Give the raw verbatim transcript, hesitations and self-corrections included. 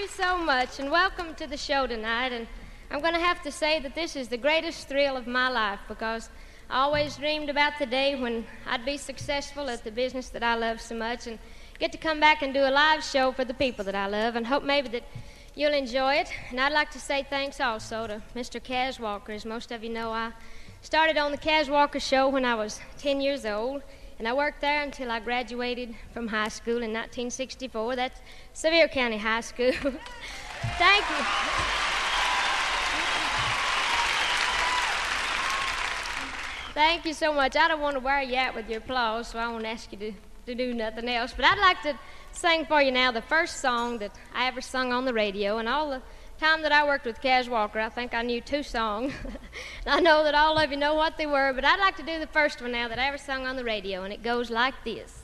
so much, and welcome to the show tonight. And I'm going to have to say that this is the greatest thrill of my life, because I always dreamed about the day when I'd be successful at the business that I love so much and get to come back and do a live show for the people that I love, and hope maybe that you'll enjoy it. And I'd like to say thanks also to Mister Kaz Walker. As most of you know, I started on the Kaz Walker Show when I was ten years old, and I worked there until I graduated from high school in nineteen sixty-four. That's Sevier County High School. Thank you. Thank you so much. I don't want to wear you out with your applause, so I won't ask you to, to do nothing else. But I'd like to sing for you now the first song that I ever sung on the radio. And all the time that I worked with Kaz Walker, I think I knew two songs. And I know that all of you know what they were, but I'd like to do the first one now that I ever sung on the radio, and it goes like this.